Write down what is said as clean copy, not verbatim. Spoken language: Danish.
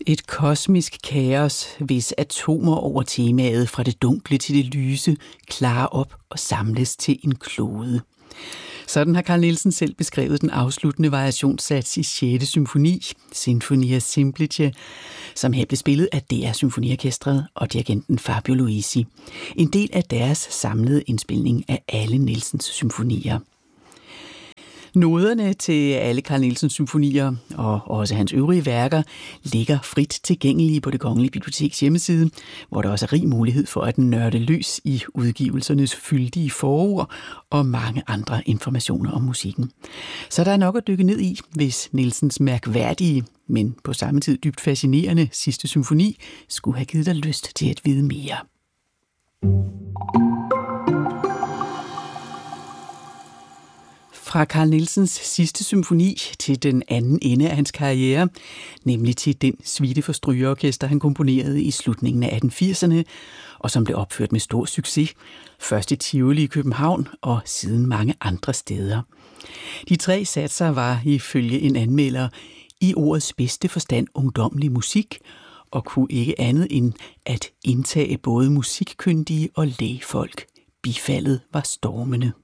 Et kosmisk kaos, hvis atomer over temaet fra det dunkle til det lyse klarer op og samles til en klode. Sådan har Carl Nielsen selv beskrevet den afsluttende variationssats i 6. symfoni, Sinfonia Semplice, som her blev spillet af DR Symfoniorkestret og dirigenten Fabio Luisi. En del af deres samlede indspilning af alle Nielsens symfonier. Noderne til alle Carl Nielsens symfonier og også hans øvrige værker ligger frit tilgængelige på Det Kongelige Biblioteks hjemmeside, hvor der også er rig mulighed for at nørde løs i udgivelsernes fyldige forord og mange andre informationer om musikken. Så der er nok at dykke ned i, hvis Nielsens mærkværdige, men på samme tid dybt fascinerende sidste symfoni skulle have givet dig lyst til at vide mere. Fra Carl Nielsens sidste symfoni til den anden ende af hans karriere, nemlig til den suite for strygeorkester, han komponerede i slutningen af 1880'erne, og som blev opført med stor succes, først i Tivoli i København og siden mange andre steder. De 3 satser var ifølge en anmelder i ordets bedste forstand ungdommelig musik, og kunne ikke andet end at indtage både musikkyndige og lægfolk. Bifaldet var stormende.